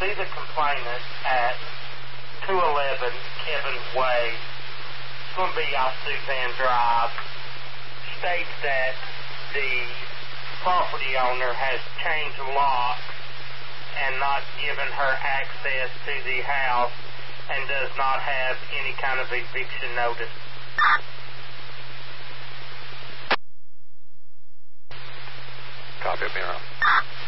see the complainant at 211 Kevin's Way. It's going to be off Suzanne Drive. States that the property owner has changed the lock and not given her access to the house and does not have any kind of eviction notice. Copy, Mira.